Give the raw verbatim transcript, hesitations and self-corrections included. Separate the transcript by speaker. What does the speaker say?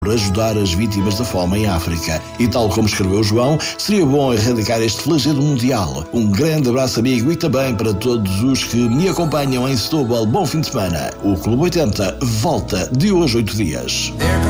Speaker 1: para ajudar as vítimas da fome em África. E tal como escreveu João, seria bom erradicar este flagelo mundial. Um grande abraço, amigo, e também para todos os que me acompanham em Setúbal. Bom fim de semana. O Clube oitenta volta de hoje oito dias.